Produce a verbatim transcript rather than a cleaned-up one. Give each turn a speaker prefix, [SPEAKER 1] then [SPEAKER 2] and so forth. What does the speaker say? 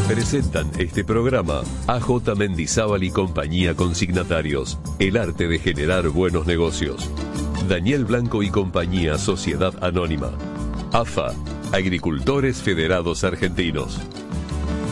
[SPEAKER 1] Presentan este programa A J Mendizábal y compañía consignatarios. El arte de generar buenos negocios. Daniel Blanco y compañía Sociedad Anónima. A F A, Agricultores Federados Argentinos.